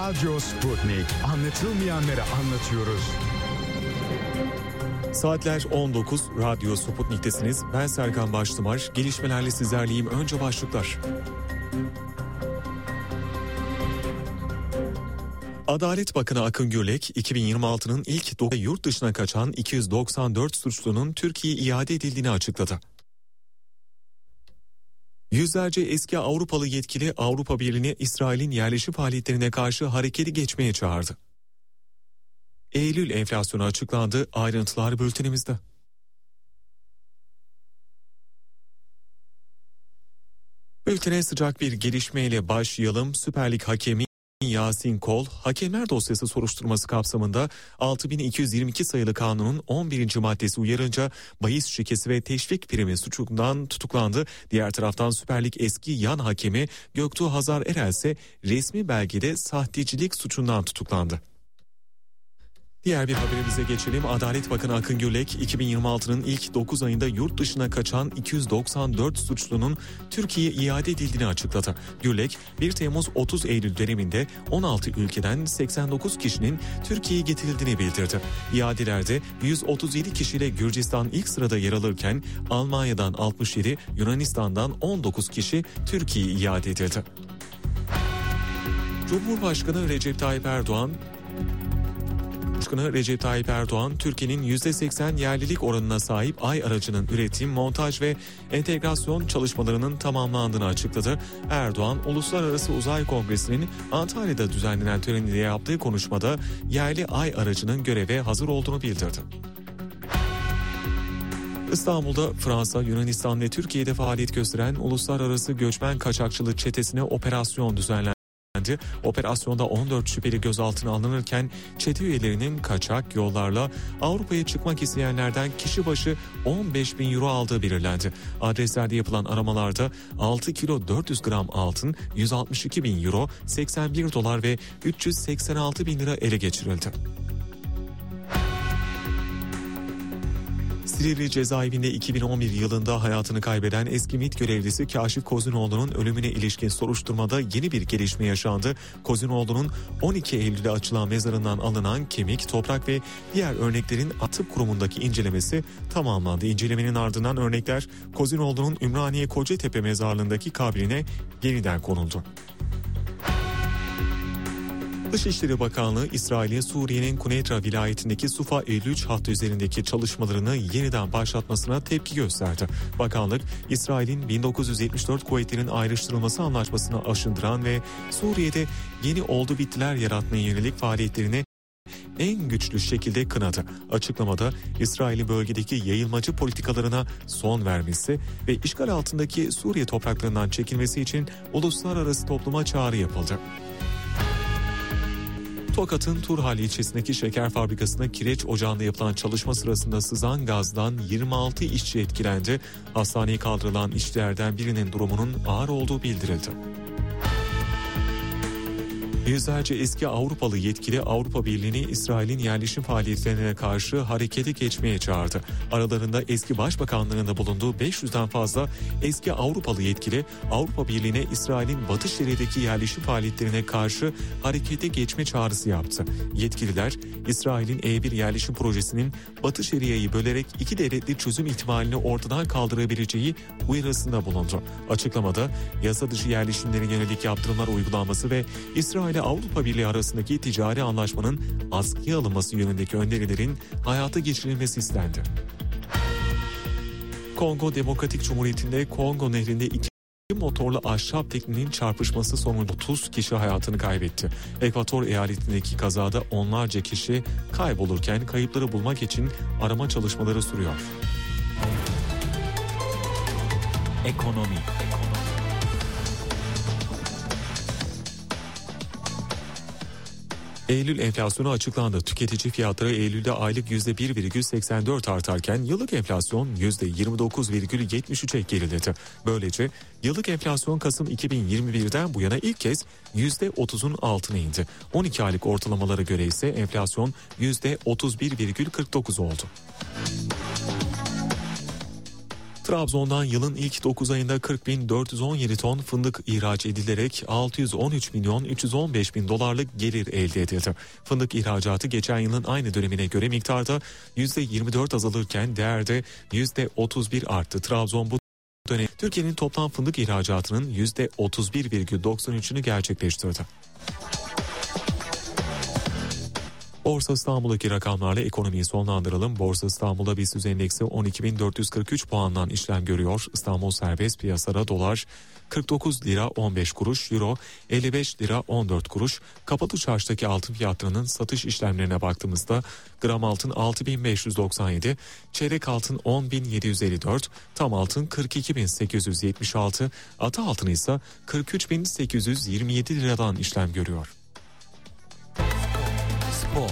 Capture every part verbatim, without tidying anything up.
Radyo Sputnik. Anlatılmayanları anlatıyoruz. Saatler on dokuz, Radyo Sputnik'tesiniz. Ben Serkan Baştımar. Gelişmelerle sizlerleyim. Önce başlıklar. Adalet Bakanı Akın Gürlek, iki bin yirmi altının ilk dokuz yurt dışına kaçan iki yüz doksan dört suçlunun Türkiye'ye iade edildiğini açıkladı. Yüzlerce eski Avrupalı yetkili Avrupa Birliği'ne İsrail'in yerleşim faaliyetlerine karşı hareketi geçmeye çağırdı. Eylül enflasyonu açıklandı. Ayrıntılar bültenimizde. Bültene sıcak bir gelişmeyle başlayalım. Süper Lig hakemi Yasin Kol, hakemler dosyası soruşturması kapsamında altı bin iki yüz yirmi iki sayılı kanunun on birinci maddesi uyarınca bahis şirkesi ve teşvik primi suçundan tutuklandı. Diğer taraftan Süper Lig eski yan hakemi Göktuğ Hazar Erel ise resmi belgede sahtecilik suçundan tutuklandı. Diğer bir haberimize geçelim. Adalet Bakanı Akın Gürlek, iki bin yirmi altının ilk dokuz ayında yurt dışına kaçan iki yüz doksan dört suçlunun Türkiye'ye iade edildiğini açıkladı. Gürlek, bir Temmuz otuz Eylül döneminde on altı ülkeden seksen dokuz kişinin Türkiye'ye getirildiğini bildirdi. İadelerde yüz otuz yedi kişiyle Gürcistan ilk sırada yer alırken Almanya'dan altmış yedi, Yunanistan'dan on dokuz kişi Türkiye'ye iade edildi. Cumhurbaşkanı Recep Tayyip Erdoğan, Cumhurbaşkanı Recep Tayyip Erdoğan, Türkiye'nin yüzde seksen yerlilik oranına sahip Ay aracının üretim, montaj ve entegrasyon çalışmalarının tamamlandığını açıkladı. Erdoğan, Uluslararası Uzay Kongresi'nin Antalya'da düzenlenen töreninde yaptığı konuşmada yerli Ay aracının göreve hazır olduğunu bildirdi. İstanbul'da Fransa, Yunanistan ve Türkiye'de faaliyet gösteren Uluslararası Göçmen Kaçakçılığı Çetesi'ne operasyon düzenlendi. Operasyonda on dört şüpheli gözaltına alınırken çete üyelerinin kaçak yollarla Avrupa'ya çıkmak isteyenlerden kişi başı on beş bin euro aldığı belirlendi. Adreslerde yapılan aramalarda altı kilo dört yüz gram altın, yüz altmış iki bin euro, seksen bir dolar ve üç yüz seksen altı bin lira ele geçirildi. Silivri cezaevinde iki bin on bir yılında hayatını kaybeden eski MİT görevlisi Kaşif Kozinoğlu'nun ölümüne ilişkin soruşturmada yeni bir gelişme yaşandı. Kozinoğlu'nun on iki Eylül'de açılan mezarından alınan kemik, toprak ve diğer örneklerin atık kurumundaki incelemesi tamamlandı. İncelemenin ardından örnekler Kozinoğlu'nun Ümraniye Kocatepe mezarlığındaki kabrine yeniden konuldu. Dışişleri Bakanlığı, İsrail'in Suriye'nin Kuneitra vilayetindeki Sufa elli üç hattı üzerindeki çalışmalarını yeniden başlatmasına tepki gösterdi. Bakanlık, İsrail'in bin dokuz yüz yetmiş dört kuvvetlerin ayrıştırılması anlaşmasına aşındıran ve Suriye'de yeni oldu bittiler yaratmaya yönelik faaliyetlerini en güçlü şekilde kınadı. Açıklamada İsrail'in bölgedeki yayılmacı politikalarına son vermesi ve işgal altındaki Suriye topraklarından çekilmesi için uluslararası topluma çağrı yapıldı. Tokat'ın Turhal ilçesindeki şeker fabrikasında kireç ocağında yapılan çalışma sırasında sızan gazdan yirmi altı işçi etkilendi. Hastaneye kaldırılan işçilerden birinin durumunun ağır olduğu bildirildi. Yüzlerce eski Avrupalı yetkili Avrupa Birliği'ni İsrail'in yerleşim faaliyetlerine karşı harekete geçmeye çağırdı. Aralarında eski başbakanlığında bulunduğu beş yüzden fazla eski Avrupalı yetkili Avrupa Birliği'ne İsrail'in Batı Şeria'daki yerleşim faaliyetlerine karşı harekete geçme çağrısı yaptı. Yetkililer İsrail'in E bir yerleşim projesinin Batı Şeria'yı bölerek iki devletli çözüm ihtimalini ortadan kaldırabileceği uyarısında bulundu. Açıklamada yasa dışı yerleşimlere yönelik yaptırımlar uygulanması ve İsrail ile Avrupa Birliği arasındaki ticari anlaşmanın askıya alınması yönündeki önerilerin hayata geçirilmesi istendi. Kongo Demokratik Cumhuriyeti'nde Kongo Nehri'nde iki motorlu ahşap teknenin çarpışması sonucu otuz kişi hayatını kaybetti. Ekvator eyaletindeki kazada onlarca kişi kaybolurken kayıpları bulmak için arama çalışmaları sürüyor. Ekonomi. Eylül enflasyonu açıklandı. Tüketici fiyatları Eylül'de aylık yüzde bir virgül seksen dört artarken yıllık enflasyon yüzde yirmi dokuz virgül yetmiş üçe geriledi. Böylece yıllık enflasyon Kasım iki bin yirmi birden bu yana ilk kez yüzde otuzun altına indi. on iki aylık ortalamalara göre ise enflasyon yüzde otuz bir virgül kırk dokuz oldu. Trabzon'dan yılın ilk dokuz ayında kırk bin dört yüz on yedi ton fındık ihraç edilerek altı yüz on üç milyon üç yüz on beş bin dolarlık gelir elde edildi. Fındık ihracatı geçen yılın aynı dönemine göre miktarda yüzde yirmi dört azalırken değerde yüzde otuz bir arttı. Trabzon bu dönem Türkiye'nin toplam fındık ihracatının yüzde otuz bir virgül doksan üçünü gerçekleştirdi. Borsa İstanbul'daki rakamlarla ekonomiyi sonlandıralım. Borsa İstanbul'da BIST endeksi on iki bin dört yüz kırk üç puandan işlem görüyor. İstanbul serbest piyasada dolar kırk dokuz lira on beş kuruş, euro elli beş lira on dört kuruş. Kapalı çarşıdaki altın fiyatlarının satış işlemlerine baktığımızda gram altın altı bin beş yüz doksan yedi, çeyrek altın on bin yedi yüz elli dört, tam altın kırk iki bin sekiz yüz yetmiş altı, ata altını ise kırk üç bin sekiz yüz yirmi yedi liradan işlem görüyor. Spor.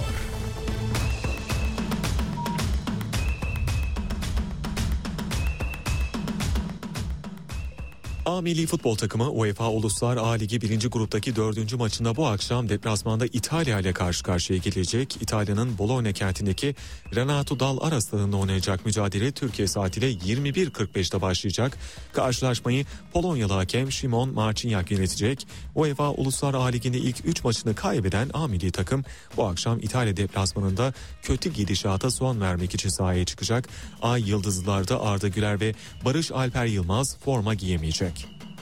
A milli futbol takımı UEFA Uluslar A Ligi birinci gruptaki dördüncü maçında bu akşam deplasmanda İtalya ile karşı karşıya gelecek. İtalya'nın Bologna kentindeki Renato Dall'Ara stadında oynayacak mücadele Türkiye saatiyle yirmi bir kırk beşte başlayacak. Karşılaşmayı Polonyalı hakem Szymon Marciniak yönetecek. UEFA Uluslar A Ligi'nde ilk üç maçını kaybeden A milli takım bu akşam İtalya deplasmanında kötü gidişata son vermek için sahaya çıkacak. Ay Yıldızlılar'da Arda Güler ve Barış Alper Yılmaz forma giyemeyecek.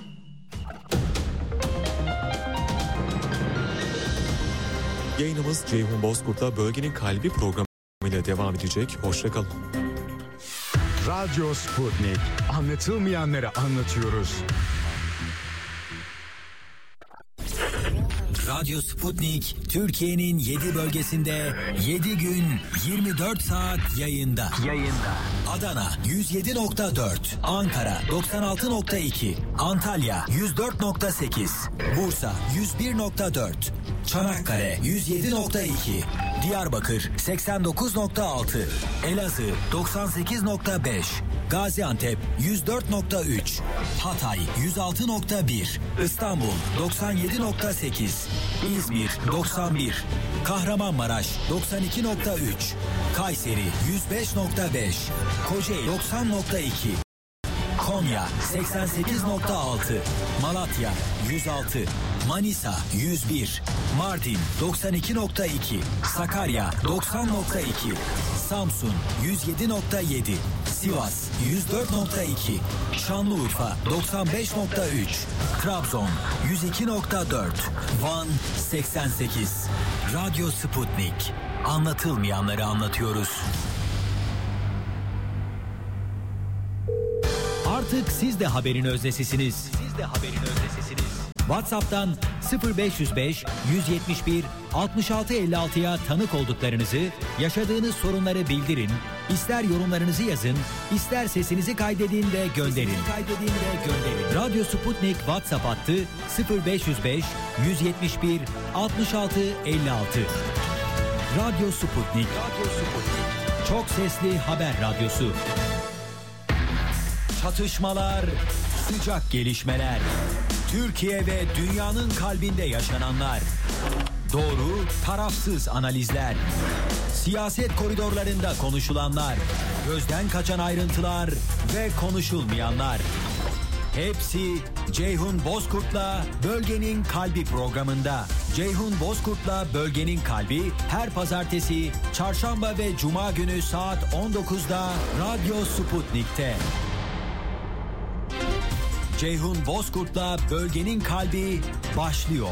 Yayınımız Ceyhun Bozkurt'la Bölgenin Kalbi programıyla devam edecek. Hoşça kalın. Radyo Sputnik. Anlatılmayanları anlatıyoruz. Radyo Sputnik Türkiye'nin yedi bölgesinde yedi gün yirmi dört saat yayında. Yayında. Adana yüz yedi nokta dört, Ankara doksan altı nokta iki, Antalya yüz dört nokta sekiz, Bursa yüz bir nokta dört, Çanakkale yüz yedi nokta iki, Diyarbakır seksen dokuz nokta altı, Elazığ doksan sekiz nokta beş, Gaziantep yüz dört nokta üç, Hatay yüz altı nokta bir, İstanbul doksan yedi nokta sekiz, İzmir doksan bir, Kahramanmaraş doksan iki nokta üç, Kayseri yüz beş nokta beş, Kocaeli doksan nokta iki, Konya seksen sekiz nokta altı, Malatya yüz altı, Manisa yüz bir, Mardin doksan iki nokta iki, Sakarya doksan nokta iki, Samsun yüz yedi nokta yedi, Sivas yüz dört nokta iki, Şanlıurfa doksan beş nokta üç, Trabzon yüz iki nokta dört, Van seksen sekiz. Radyo Sputnik. Anlatılmayanları anlatıyoruz. Artık siz de haberin özdesisiniz. Siz de haberin özdesisiniz. WhatsApp'tan sıfır beş yüz beş yüz yetmiş bir altmış altı elli altıya tanık olduklarınızı, yaşadığınız sorunları bildirin, ister yorumlarınızı yazın, ister sesinizi kaydedin ve gönderin. Kaydedin ve gönderin. Radyo Sputnik WhatsApp hattı sıfır beş yüz beş yüz yetmiş bir altmış altı elli altı. Radyo Sputnik. Radyo Sputnik. Çok sesli haber radyosu. Çatışmalar, sıcak gelişmeler. Türkiye ve dünyanın kalbinde yaşananlar. Doğru, tarafsız analizler. Siyaset koridorlarında konuşulanlar. Gözden kaçan ayrıntılar ve konuşulmayanlar. Hepsi Ceyhun Bozkurt'la Bölgenin Kalbi programında. Ceyhun Bozkurt'la Bölgenin Kalbi her pazartesi, çarşamba ve cuma günü saat on dokuzda Radyo Sputnik'te. Ceyhun Bozkurt'la Bölgenin Kalbi başlıyor.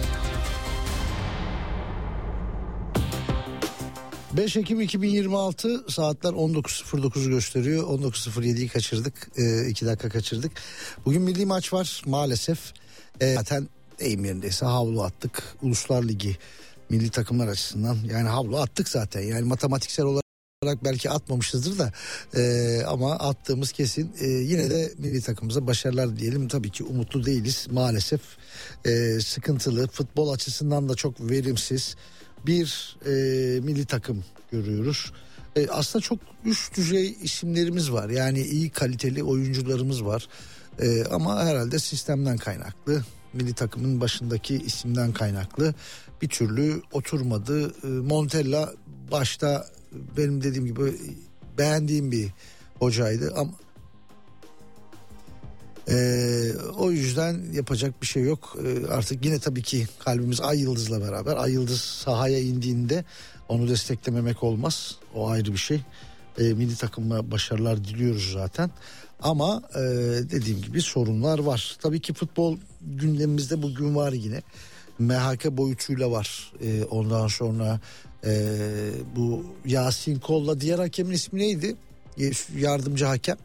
beş Ekim iki bin yirmi altı saatler on dokuz sıfır dokuz gösteriyor. on dokuz sıfır yediyi kaçırdık. iki dakika kaçırdık. Bugün milli maç var maalesef. E, zaten deyim yerindeyse havlu attık. Uluslar Ligi milli takımlar açısından. Yani havlu attık zaten. Yani matematiksel olarak belki atmamışızdır da e, ama attığımız kesin. E, yine de milli takımımıza başarılar diyelim. Tabii ki umutlu değiliz maalesef. E, sıkıntılı, futbol açısından da çok verimsiz bir e, milli takım görüyoruz. E, aslında çok üst düzey isimlerimiz var. Yani iyi kaliteli oyuncularımız var. E, ama herhalde sistemden kaynaklı, milli takımın başındaki isimden kaynaklı bir türlü oturmadı. E, Montella başta benim dediğim gibi beğendiğim bir hocaydı ama Ee, o yüzden yapacak bir şey yok. Ee, artık yine tabii ki kalbimiz Ay Yıldız'la beraber. Ay Yıldız sahaya indiğinde onu desteklememek olmaz. O ayrı bir şey. Ee, milli takıma başarılar diliyoruz zaten. Ama e, dediğim gibi sorunlar var. Tabii ki futbol gündemimizde bugün var yine. M H K boyutuyla var. Ee, ondan sonra e, bu Yasin Kol'la diğer hakemin ismi neydi? Yardımcı hakem.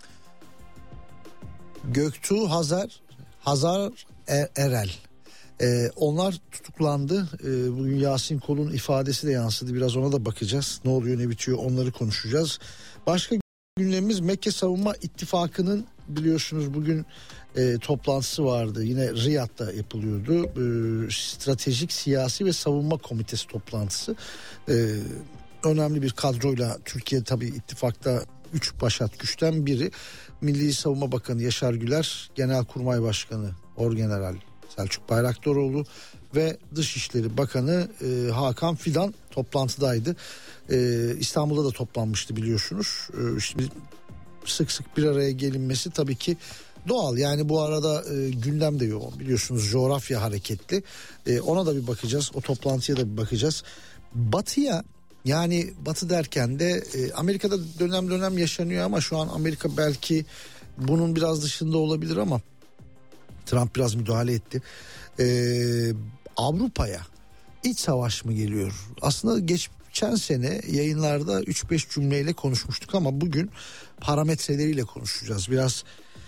Göktuğ Hazar Hazar Erel. Ee, onlar tutuklandı. Ee, bugün Yasin Kol'un ifadesi de yansıdı. Biraz ona da bakacağız. Ne oluyor ne bitiyor onları konuşacağız. Başka gündemimiz Mekke Savunma İttifakı'nın biliyorsunuz bugün e, toplantısı vardı. Yine Riyad'da yapılıyordu. E, stratejik Siyasi ve Savunma Komitesi toplantısı. E, önemli bir kadroyla Türkiye tabii ittifakta üç başat güçten biri. Milli Savunma Bakanı Yaşar Güler, Genelkurmay Başkanı Orgeneral Selçuk Bayraktaroğlu ve Dışişleri Bakanı e, Hakan Fidan toplantıdaydı. E, İstanbul'da da toplanmıştı biliyorsunuz. E, şimdi sık sık bir araya gelinmesi tabii ki doğal. Yani bu arada e, gündem de yoğun biliyorsunuz, coğrafya hareketli. E, ona da bir bakacağız. O toplantıya da bir bakacağız. Batı'ya, yani Batı derken de e, Amerika'da dönem dönem yaşanıyor ama şu an Amerika belki bunun biraz dışında olabilir ama Trump biraz müdahale etti. E, Avrupa'ya iç savaş mı geliyor? Aslında geçen sene yayınlarda üç beş cümleyle konuşmuştuk ama bugün parametreleriyle konuşacağız. Biraz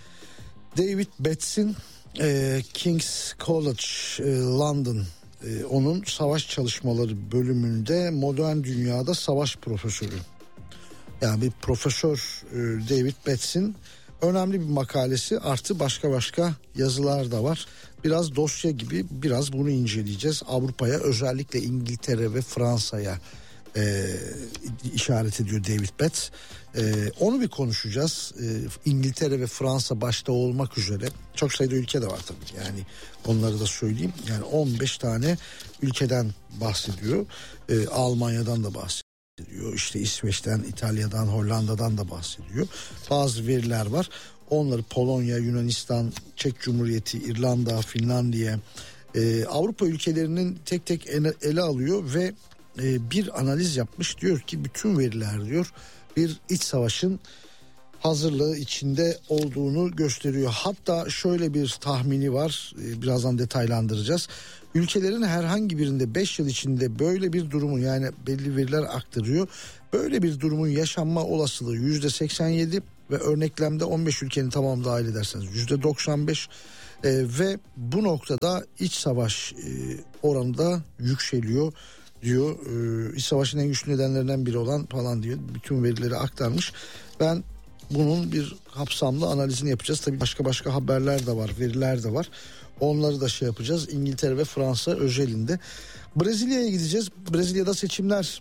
David Bates'in e, King's College e, London e, onun savaş çalışmaları bölümünde modern dünyada savaş profesörü. Yani bir profesör e, David Bates'in önemli bir makalesi artı başka başka yazılar da var. Biraz dosya gibi, biraz bunu inceleyeceğiz. Avrupa'ya, özellikle İngiltere ve Fransa'ya e, işaret ediyor David Bates. E, onu bir konuşacağız. E, İngiltere ve Fransa başta olmak üzere çok sayıda ülke de var tabii. Yani onları da söyleyeyim. Yani on beş tane ülkeden bahsediyor. E, Almanya'dan da bahsediyor. İşte İsveç'ten, İtalya'dan, Hollanda'dan da bahsediyor. Bazı veriler var. Onları Polonya, Yunanistan, Çek Cumhuriyeti, İrlanda, Finlandiya, e, Avrupa ülkelerinin tek tek ele, ele alıyor ve e, bir analiz yapmış. Diyor ki bütün veriler diyor bir iç savaşın hazırlığı içinde olduğunu gösteriyor. Hatta şöyle bir tahmini var, e, birazdan detaylandıracağız. Ülkelerin herhangi birinde beş yıl içinde böyle bir durumun, yani belli veriler aktarıyor, böyle bir durumun yaşanma olasılığı yüzde seksen yedi ve örneklemde on beş ülkenin tamamı dahil ederseniz yüzde doksan beş e, ve bu noktada iç savaş e, oranı da yükseliyor diyor. E, iç savaşın en güçlü nedenlerinden biri olan falan diyor. Bütün verileri aktarmış. Ben bunun bir kapsamlı analizini yapacağız. Tabii başka başka haberler de var, veriler de var. Onları da şey yapacağız. İngiltere ve Fransa özelinde. Brezilya'ya gideceğiz. Brezilya'da seçimler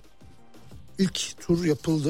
ilk tur yapıldı.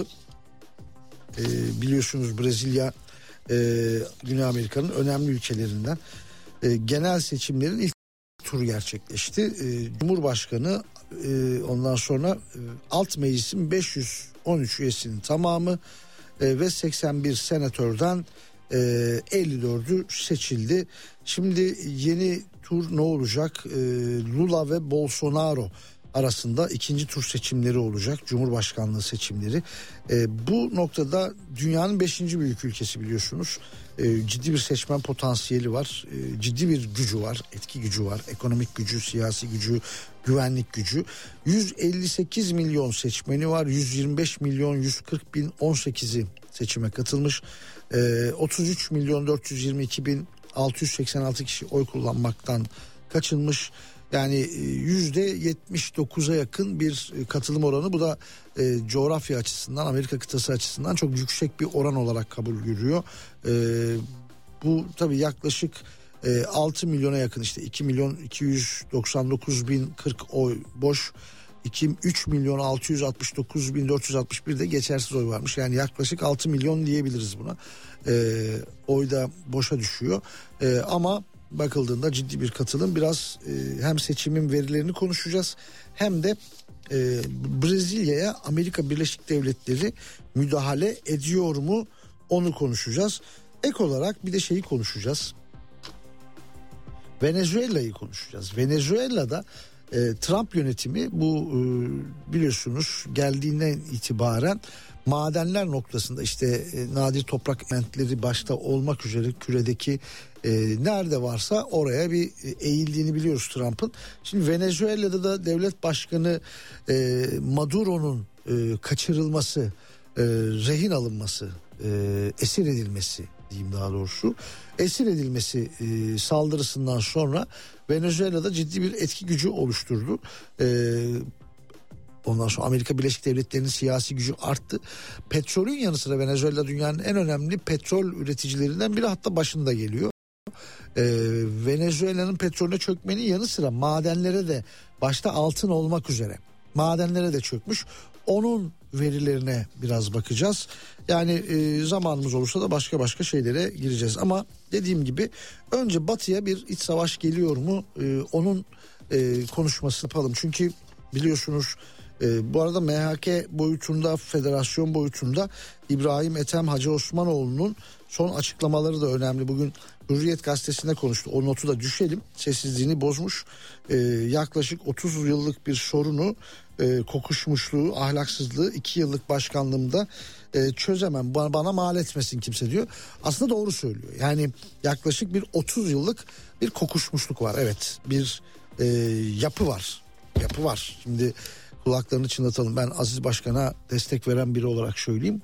Ee, biliyorsunuz Brezilya e, Güney Amerika'nın önemli ülkelerinden. E, genel seçimlerin ilk turu gerçekleşti. E, Cumhurbaşkanı e, ondan sonra e, alt meclisin beş yüz on üç üyesinin tamamı e, ve seksen bir senatörden e, elli dördü seçildi. Şimdi yeni tur ne olacak? E, Lula ve Bolsonaro arasında ikinci tur seçimleri olacak. Cumhurbaşkanlığı seçimleri. E, bu noktada dünyanın beşinci büyük ülkesi biliyorsunuz. E, ciddi bir seçmen potansiyeli var. E, ciddi bir gücü var. Etki gücü var. Ekonomik gücü, siyasi gücü, güvenlik gücü. yüz elli sekiz milyon seçmeni var. yüz yirmi beş milyon yüz kırk bin on sekizi seçime katılmış. E, otuz üç milyon dört yüz yirmi iki bin altı yüz seksen altı kişi oy kullanmaktan kaçınmış. Yani yüzde yetmiş dokuza yakın bir katılım oranı. Bu da e, coğrafya açısından, Amerika kıtası açısından çok yüksek bir oran olarak kabul görüyor. E, bu tabii yaklaşık e, altı milyona yakın, işte iki milyon iki yüz doksan dokuz bin kırk oy boş, üç milyon altı yüz altmış dokuz bin dört yüz altmış bir de geçersiz oy varmış. Yani yaklaşık altı milyon diyebiliriz buna. E, oy da boşa düşüyor. E, ama bakıldığında ciddi bir katılım. Biraz e, hem seçimin verilerini konuşacağız hem de e, Brezilya'ya Amerika Birleşik Devletleri müdahale ediyor mu onu konuşacağız. ek olarak bir de şeyi konuşacağız. Venezuela'yı konuşacağız. Venezuela'da e, Trump yönetimi bu e, biliyorsunuz geldiğinden itibaren madenler noktasında işte e, nadir toprak elementleri başta olmak üzere küredeki e, nerede varsa oraya bir eğildiğini biliyoruz Trump'ın. Şimdi Venezuela'da da devlet başkanı e, Maduro'nun e, kaçırılması, e, rehin alınması, e, esir edilmesi diyeyim daha doğrusu. Esir edilmesi e, saldırısından sonra Venezuela'da ciddi bir etki gücü oluşturdu. E, ondan sonra Amerika Birleşik Devletleri'nin siyasi gücü arttı. Petrolün yanı sıra Venezuela dünyanın en önemli petrol üreticilerinden biri, hatta başında geliyor. E, Venezuela'nın petrolüne çökmenin yanı sıra madenlere de, başta altın olmak üzere madenlere de çökmüş. Onun verilerine biraz bakacağız. Yani e, zamanımız olursa da başka başka şeylere gireceğiz. Ama dediğim gibi önce Batı'ya bir iç savaş geliyor mu? E, onun e, konuşmasını yapalım. Çünkü biliyorsunuz e, bu arada M H K boyutunda, federasyon boyutunda İbrahim Ethem Hacı Osmanoğlu'nun son açıklamaları da önemli. Bugün Hürriyet gazetesinde konuştu. O notu da düşelim. Sessizliğini bozmuş. E, yaklaşık otuz yıllık bir sorunu, e, kokuşmuşluğu, ahlaksızlığı iki yıllık başkanlığımda e, çözemem. Bana, bana mal etmesin kimse diyor. Aslında doğru söylüyor. Yani yaklaşık bir otuz yıllık bir kokuşmuşluk var. Evet, bir e, yapı var. Yapı var. Şimdi kulaklarını çınlatalım. Ben Aziz Başkan'a destek veren biri olarak söyleyeyim.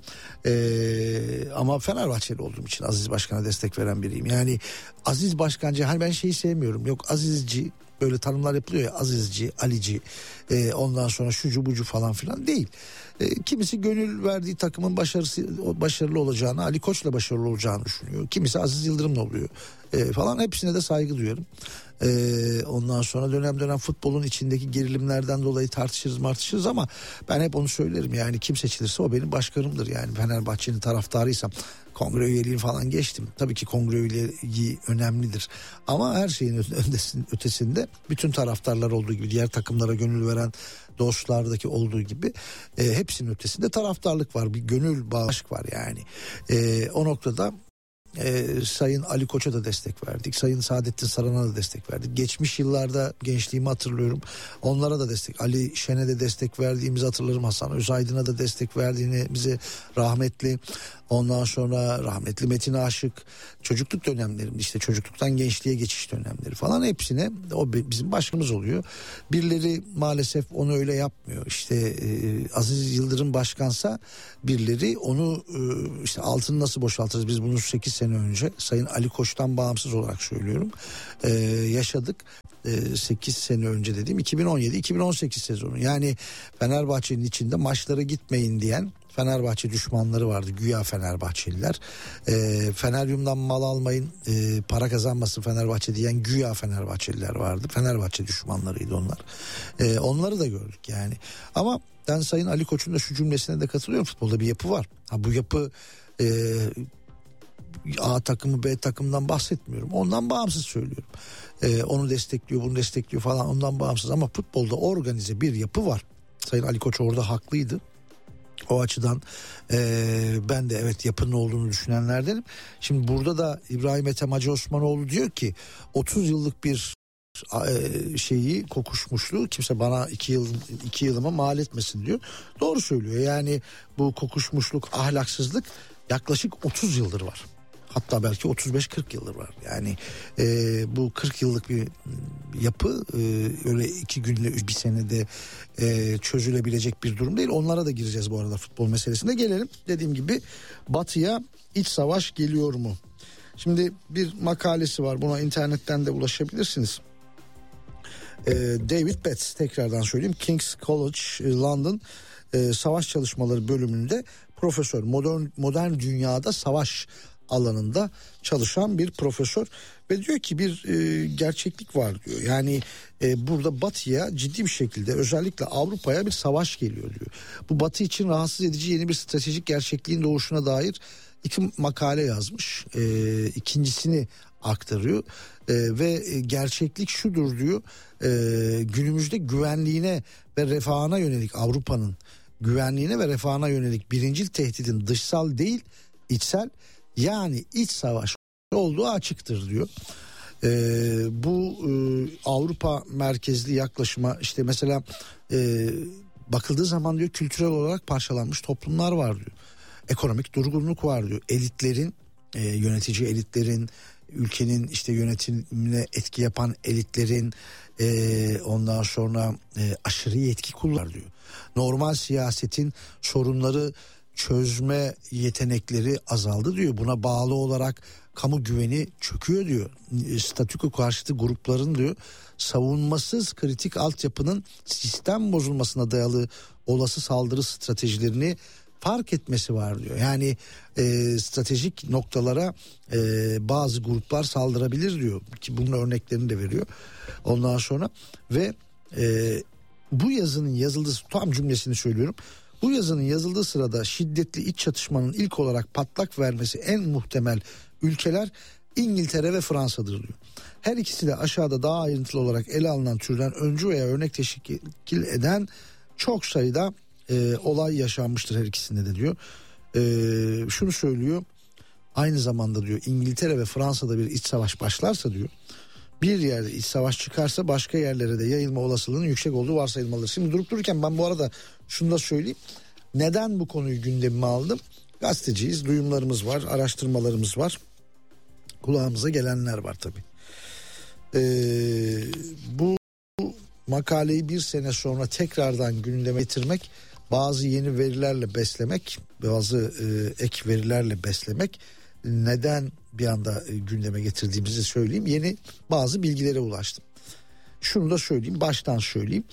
Ee, ama Fenerbahçeli olduğum için Aziz Başkan'a destek veren biriyim. Yani Aziz Başkancı, hani ben şeyi sevmiyorum. Yok Azizci, böyle tanımlar yapılıyor ya, Azizci, Alici, e, ondan sonra şucu bucu falan filan değil. E, kimisi gönül verdiği takımın başarısı başarılı olacağını, Ali Koç'la başarılı olacağını düşünüyor. Kimisi Aziz Yıldırım'la oluyor e, falan. Hepsine de saygı duyuyorum. Ee, ondan sonra dönem dönem futbolun içindeki gerilimlerden dolayı tartışırız martışırız ama ben hep onu söylerim, yani kim seçilirse o benim başkanımdır. Yani Fenerbahçe'nin taraftarıysam, kongre üyeliğini falan geçtim. Tabii ki kongre üyeliği önemlidir ama her şeyin ötesinde bütün taraftarlar olduğu gibi, diğer takımlara gönül veren dostlardaki olduğu gibi e, hepsinin ötesinde taraftarlık var, bir gönül bağı, aşk var yani. E, o noktada Ee, Sayın Ali Koç'a da destek verdik. Sayın Saadettin Saran'a da destek verdik. Geçmiş yıllarda gençliğimi hatırlıyorum. Onlara da destek. Ali Şen'e de destek verdiğimizi hatırlarım. Hasan Özaydın'a da destek verdiğini, bize rahmetli. Ondan sonra rahmetli Metin Aşık. Çocukluk dönemlerim, işte çocukluktan gençliğe geçiş dönemleri falan, hepsine o bizim başkanımız oluyor. Birileri maalesef onu öyle yapmıyor. İşte e, Aziz Yıldırım başkansa birileri onu e, işte altını nasıl boşaltırız, biz bunu sekiz sene önce Sayın Ali Koç'tan bağımsız olarak söylüyorum e, yaşadık. E, sekiz sene önce dediğim iki bin on yedi iki bin on sekiz sezonu. Yani Fenerbahçe'nin içinde maçlara gitmeyin diyen Fenerbahçe düşmanları vardı, güya Fenerbahçeliler. E, Feneryum'dan mal almayın, e, para kazanmasın Fenerbahçe diyen güya Fenerbahçeliler vardı. Fenerbahçe düşmanlarıydı onlar. E, onları da gördük yani. Ama ben Sayın Ali Koç'un da şu cümlesine de katılıyorum. Futbolda bir yapı var. Ha, bu yapı e, A takımı B takımdan bahsetmiyorum. Ondan bağımsız söylüyorum. Ee, onu destekliyor, bunu destekliyor falan, ondan bağımsız. Ama futbolda organize bir yapı var. Sayın Ali Koç orada haklıydı. O açıdan e, ben de evet yapının olduğunu düşünenlerdenim. Şimdi burada da İbrahim Ethem Hacı Osmanoğlu diyor ki otuz yıllık bir e, şeyi, kokuşmuşluğu kimse bana iki yıl iki yılıma mal etmesin diyor. Doğru söylüyor. Yani bu kokuşmuşluk, ahlaksızlık yaklaşık otuz yıldır var. Hatta belki otuz beş kırk yıldır var. Yani e, bu kırk yıllık bir yapı e, öyle iki günde bir senede e, çözülebilecek bir durum değil. Onlara da gireceğiz bu arada futbol meselesinde. Gelelim dediğim gibi Batı'ya, iç savaş geliyor mu? Şimdi bir makalesi var, buna internetten de ulaşabilirsiniz. E, David Betts, tekrardan söyleyeyim, King's College London e, Savaş Çalışmaları bölümünde profesör, modern, modern dünyada savaş alanında çalışan bir profesör ve diyor ki bir e, gerçeklik var diyor. Yani e, burada Batı'ya ciddi bir şekilde, özellikle Avrupa'ya bir savaş geliyor diyor. Bu Batı için rahatsız edici yeni bir stratejik gerçekliğin doğuşuna dair iki makale yazmış. E, ikincisini aktarıyor e, ve gerçeklik şudur diyor. E, günümüzde güvenliğine ve refahına yönelik, Avrupa'nın güvenliğine ve refahına yönelik birincil tehditin dışsal değil, içsel, Yani iç savaş olduğu açıktır diyor. Ee, bu e, Avrupa merkezli yaklaşıma işte mesela e, bakıldığı zaman diyor kültürel olarak parçalanmış toplumlar var diyor. Ekonomik durgunluk var diyor. Elitlerin, e, yönetici elitlerin, ülkenin işte yönetimine etki yapan elitlerin e, ondan sonra e, aşırı yetki kullanıyor diyor. Normal siyasetin sorunları çözme yetenekleri azaldı diyor. Buna bağlı olarak kamu güveni çöküyor diyor. Statüko karşıtı grupların diyor savunmasız kritik altyapının sistem bozulmasına dayalı olası saldırı stratejilerini fark etmesi var diyor. Yani e, stratejik noktalara e, bazı gruplar saldırabilir diyor ki bunun örneklerini de veriyor. Ondan sonra ve e, bu yazının yazıldığı tam cümlesini söylüyorum. Bu yazının yazıldığı sırada şiddetli iç çatışmanın ilk olarak patlak vermesi en muhtemel ülkeler İngiltere ve Fransa'dır diyor. Her ikisi de aşağıda daha ayrıntılı olarak ele alınan türden öncü veya örnek teşkil eden çok sayıda e, olay yaşanmıştır her ikisinde de diyor. E, şunu söylüyor. Aynı zamanda diyor İngiltere ve Fransa'da bir iç savaş başlarsa diyor. Bir yerde iç savaş çıkarsa başka yerlere de yayılma olasılığının yüksek olduğu varsayılmalıdır. Şimdi durup dururken ben bu arada şunu da söyleyeyim. Neden bu konuyu gündemime aldım? Gazeteciyiz, duyumlarımız var, araştırmalarımız var. Kulağımıza gelenler var tabii. Ee, bu makaleyi bir sene sonra tekrardan gündeme getirmek, bazı yeni verilerle beslemek, bazı e, ek verilerle beslemek, neden bir anda e, gündeme getirdiğimizi söyleyeyim. Yeni bazı bilgilere ulaştım. Şunu da söyleyeyim, baştan söyleyeyim.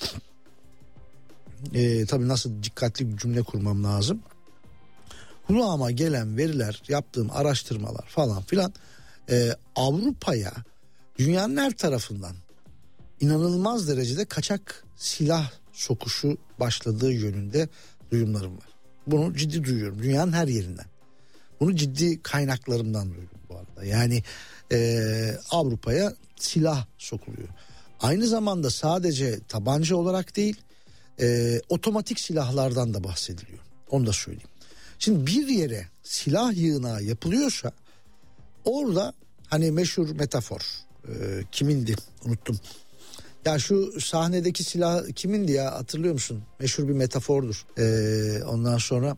E, tabii nasıl dikkatli bir cümle kurmam lazım. Kulağıma gelen veriler, yaptığım araştırmalar falan filan e, Avrupa'ya dünyanın her tarafından inanılmaz derecede kaçak silah sokuşu başladığı yönünde duyumlarım var. Bunu ciddi duyuyorum dünyanın her yerinden. Bunu ciddi kaynaklarımdan duydum bu arada. Yani e, Avrupa'ya silah sokuluyor. Aynı zamanda sadece tabanca olarak değil, e, otomatik silahlardan da bahsediliyor. Onu da söyleyeyim. Şimdi bir yere silah yığınağı yapılıyorsa orada hani meşhur metafor e, kimindi unuttum. Ya şu sahnedeki silah kimindi ya, hatırlıyor musun? Meşhur bir metafordur. E, ondan sonra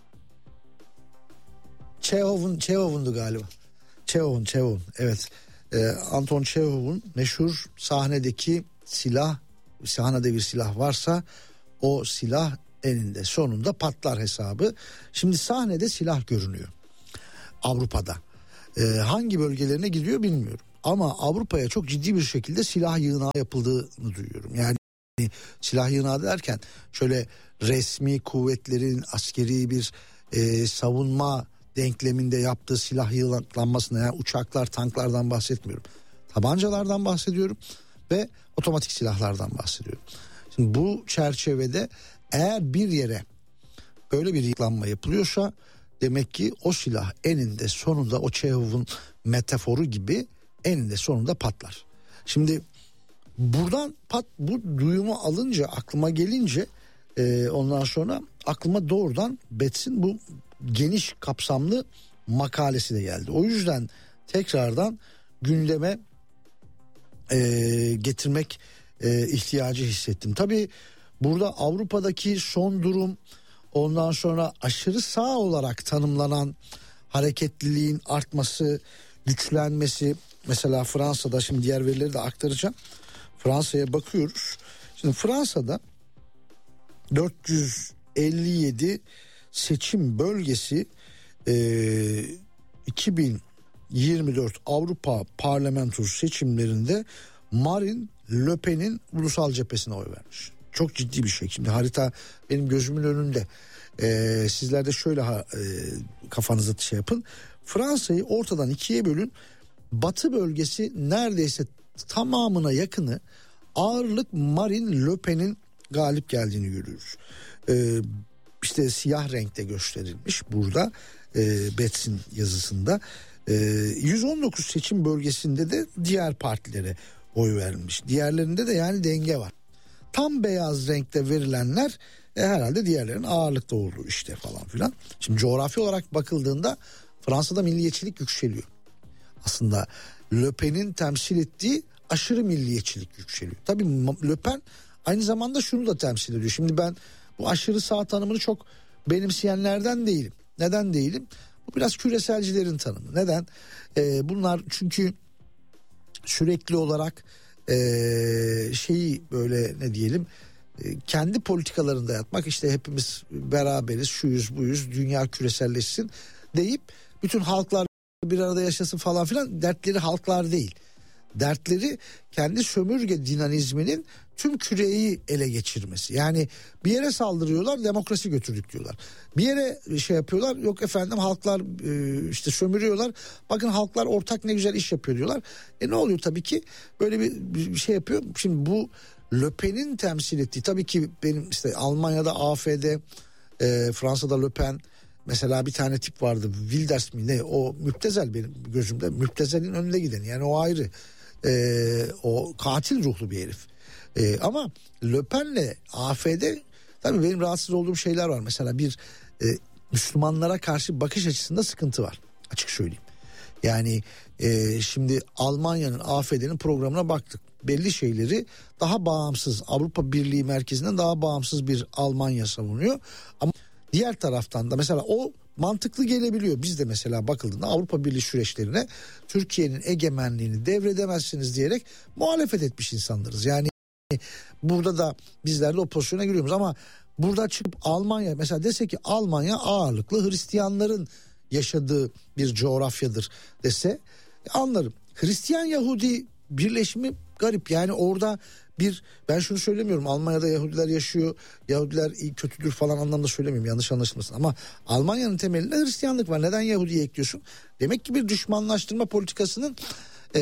Çehov'un Çehov'undu galiba. Çehov'un Çehov'un evet. E, Anton Çehov'un meşhur sahnedeki silah, sahnede bir silah varsa o silah eninde sonunda patlar hesabı. Şimdi sahnede silah görünüyor Avrupa'da. Ee, hangi bölgelerine gidiyor bilmiyorum. Ama Avrupa'ya çok ciddi bir şekilde silah yığınağı yapıldığını duyuyorum. Yani silah yığınağı derken şöyle resmi kuvvetlerin askeri bir e, savunma denkleminde yaptığı silah yığınaklanmasına, yani uçaklar, tanklardan bahsetmiyorum. Tabancalardan bahsediyorum ve otomatik silahlardan bahsediyorum. Şimdi bu çerçevede eğer bir yere böyle bir yıklanma yapılıyorsa demek ki o silah eninde sonunda o Çehov'un metaforu gibi eninde sonunda patlar. Şimdi buradan pat, bu duyumu alınca, aklıma gelince e, ondan sonra aklıma doğrudan Betz'in bu geniş kapsamlı makalesi de geldi. O yüzden tekrardan gündeme e, getirmek e, ihtiyacı hissettim. Tabii burada Avrupa'daki son durum, ondan sonra aşırı sağ olarak tanımlanan hareketliliğin artması, güçlenmesi. Mesela Fransa'da, şimdi diğer verileri de aktaracağım. Fransa'ya bakıyoruz. Şimdi Fransa'da dört yüz elli yedi seçim bölgesi e, iki bin yirmi dört Avrupa Parlamentosu seçimlerinde Marine Le Pen'in ulusal cephesine oy vermiş. Çok ciddi bir şey. Şimdi harita benim gözümün önünde. Ee, sizler de şöyle ha, e, kafanızı şey yapın. Fransa'yı ortadan ikiye bölün. Batı bölgesi neredeyse tamamına yakını ağırlık Marine Le Pen'in galip geldiğini görüyoruz. Ee, işte siyah renkte gösterilmiş burada e, Betz'in yazısında. E, yüz on dokuz seçim bölgesinde de diğer partilere oy verilmiş. Diğerlerinde de yani denge var. Tam beyaz renkte verilenler e, herhalde diğerlerinin ağırlıkta olduğu işte falan filan. Şimdi coğrafi olarak bakıldığında Fransa'da milliyetçilik yükseliyor. Aslında Le Pen'in temsil ettiği aşırı milliyetçilik yükseliyor. Tabii Le Pen aynı zamanda şunu da temsil ediyor. Şimdi ben bu aşırı sağ tanımını çok benimseyenlerden değilim. Neden değilim? Bu biraz küreselcilerin tanımı. Neden? Ee, bunlar çünkü sürekli olarak e, şeyi böyle ne diyelim e, kendi politikalarında yatmak, işte hepimiz beraberiz, şuyuz buyuz, dünya küreselleşsin deyip bütün halklar bir arada yaşasın falan filan, dertleri halklar değil. Dertleri kendi sömürge dinamizminin tüm küreyi ele geçirmesi. Yani bir yere saldırıyorlar, demokrasi götürdük diyorlar. Bir yere şey yapıyorlar, yok efendim halklar işte sömürüyorlar. Bakın halklar ortak ne güzel iş yapıyor diyorlar. E ne oluyor tabii ki böyle bir, bir şey yapıyor. Şimdi bu Le Pen'in temsil ettiği, tabii ki benim işte Almanya'da A F D, e, Fransa'da Le Pen. Mesela bir tane tip vardı, Wilders mi ne, o müptezel benim gözümde, müptezelin önünde giden, yani o ayrı, ee, o katil ruhlu bir herif. Ee, ama Le Pen'le A F D, tabii benim rahatsız olduğum şeyler var. Mesela bir e, Müslümanlara karşı bakış açısında sıkıntı var, açık söyleyeyim. Yani e, şimdi Almanya'nın, A F D'nin programına baktık. Belli şeyleri daha bağımsız, Avrupa Birliği merkezinden daha bağımsız bir Almanya savunuyor. Ama diğer taraftan da mesela o mantıklı gelebiliyor. Biz de mesela bakıldığında Avrupa Birliği süreçlerine Türkiye'nin egemenliğini devredemezsiniz diyerek muhalefet etmiş insanlarız. Yani burada da bizler de o pozisyona giriyoruz ama burada çıkıp Almanya mesela dese ki Almanya ağırlıklı Hristiyanların yaşadığı bir coğrafyadır dese anlarım. Hristiyan Yahudi birleşimi garip, yani orada bir, ben şunu söylemiyorum, Almanya'da Yahudiler yaşıyor, Yahudiler iyi kötüdür falan anlamda söylemiyorum, yanlış anlaşılmasın, ama Almanya'nın temelinde Hristiyanlık var. Neden Yahudi'yi ekliyorsun? Demek ki bir düşmanlaştırma politikasının e,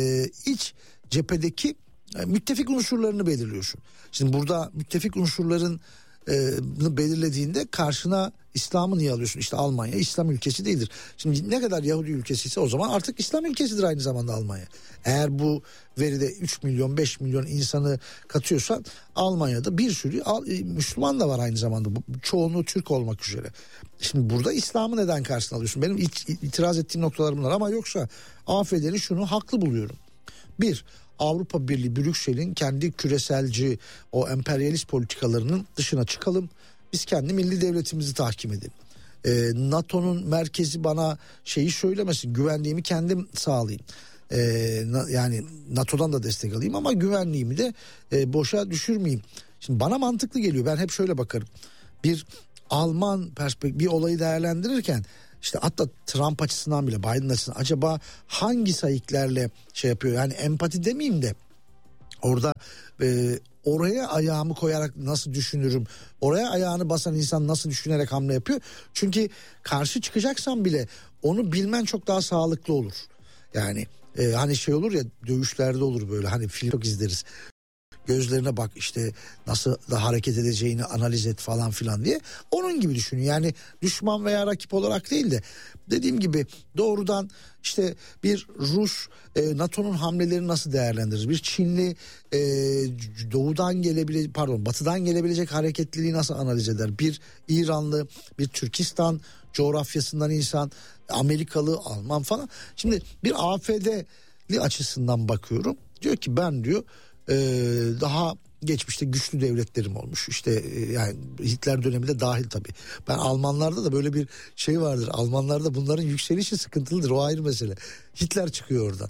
iç cephedeki e, müttefik unsurlarını belirliyorsun. Şimdi burada müttefik unsurların e, belirlediğinde karşına İslam'ı niye alıyorsun? İşte Almanya İslam ülkesi değildir. Şimdi ne kadar Yahudi ülkesi ise o zaman artık İslam ülkesidir aynı zamanda Almanya. Eğer bu veride üç milyon beş milyon insanı katıyorsan Almanya'da bir sürü Müslüman da var aynı zamanda. Çoğunluğu Türk olmak üzere. Şimdi burada İslam'ı neden karşına alıyorsun? Benim itiraz ettiğim noktalar bunlar, ama yoksa A F D'nin şunu haklı buluyorum. Bir, Avrupa Birliği Brüksel'in kendi küreselci o emperyalist politikalarının dışına çıkalım. Biz kendi milli devletimizi tahkim edelim. Ee, NATO'nun merkezi bana şeyi söylemesin, güvenliğimi kendim sağlayayım. Ee, yani NATO'dan da destek alayım ama güvenliğimi de e, boşa düşürmeyeyim. Şimdi bana mantıklı geliyor. Ben hep şöyle bakarım. Bir Alman perspektif, bir olayı değerlendirirken işte hatta Trump açısından bile, Biden açısından acaba hangi sayıklarla şey yapıyor? Yani empati demeyeyim de orada e, oraya ayağımı koyarak nasıl düşünürüm? Oraya ayağını basan insan nasıl düşünerek hamle yapıyor? Çünkü karşı çıkacaksan bile onu bilmen çok daha sağlıklı olur. Yani e, hani şey olur ya, dövüşlerde olur böyle, hani film çok izleriz. Gözlerine bak, işte nasıl da hareket edeceğini analiz et falan filan diye. Onun gibi düşünün. Yani düşman veya rakip olarak değil de dediğim gibi doğrudan işte bir Rus e, NATO'nun hamlelerini nasıl değerlendirir? Bir Çinli e, doğudan gelebilecek, pardon batıdan gelebilecek hareketliliği nasıl analiz eder? Bir İranlı, bir Türkistan coğrafyasından insan, Amerikalı, Alman falan. Şimdi bir A F D'li açısından bakıyorum. Diyor ki ben diyor Ee, daha geçmişte güçlü devletlerim olmuş. İşte e, yani Hitler dönemi de dahil tabii. Ben Almanlarda da böyle bir şey vardır. Almanlarda bunların yükselişi sıkıntılıdır. O ayrı mesele. Hitler çıkıyor oradan.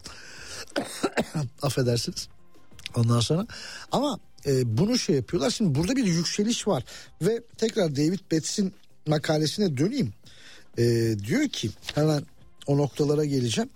Affedersiniz. Ondan sonra ama e, bunu şey yapıyorlar. Şimdi burada bir yükseliş var ve tekrar David Betz'in makalesine döneyim. E, diyor ki hemen o noktalara geleceğim.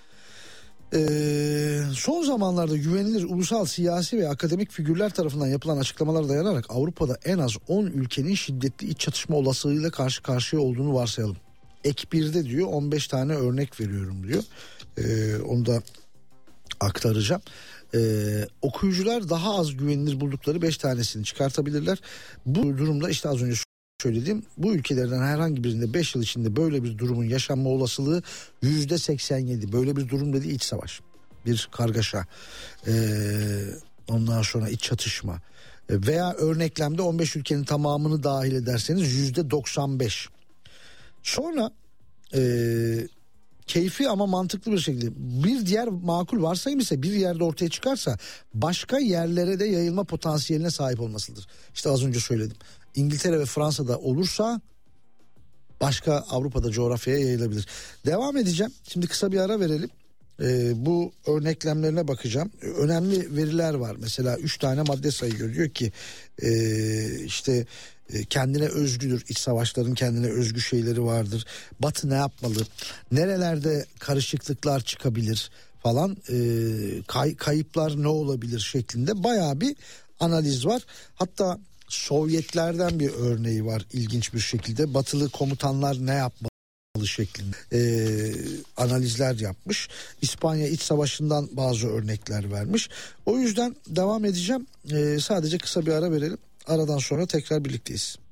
Ee, son zamanlarda güvenilir ulusal siyasi ve akademik figürler tarafından yapılan açıklamalara dayanarak Avrupa'da en az on ülkenin şiddetli iç çatışma olasılığıyla karşı karşıya olduğunu varsayalım. Ek birde diyor on beş tane örnek veriyorum diyor. Ee, onu da aktaracağım. Ee, okuyucular daha az güvenilir buldukları beş tanesini çıkartabilirler. Bu durumda işte az önce söylediğim bu ülkelerden herhangi birinde beş yıl içinde böyle bir durumun yaşanma olasılığı yüzde seksen yedi. Böyle bir durum dediği iç savaş, bir kargaşa, ee, ondan sonra iç çatışma veya örneklemde on beş ülkenin tamamını dahil ederseniz yüzde doksan beş. Sonra Ee, keyfi ama mantıklı bir şekilde. Bir diğer makul varsayım ise bir yerde ortaya çıkarsa başka yerlere de yayılma potansiyeline sahip olmasıdır. İşte az önce söyledim. İngiltere ve Fransa'da olursa başka Avrupa'da coğrafyaya yayılabilir. Devam edeceğim. Şimdi kısa bir ara verelim. Ee, bu örneklemlerine bakacağım. Önemli veriler var. Mesela üç tane madde sayıyor. Diyor ki e, işte e, kendine özgüdür. İç savaşların kendine özgü şeyleri vardır. Batı ne yapmalı? Nerelerde karışıklıklar çıkabilir falan. E, kay, kayıplar ne olabilir şeklinde bayağı bir analiz var. Hatta Sovyetlerden bir örneği var ilginç bir şekilde. Batılı komutanlar ne yapmalı şeklinde ee, analizler yapmış. İspanya İç Savaşı'ndan bazı örnekler vermiş. O yüzden devam edeceğim. Ee, sadece kısa bir ara verelim. Aradan sonra tekrar birlikteyiz.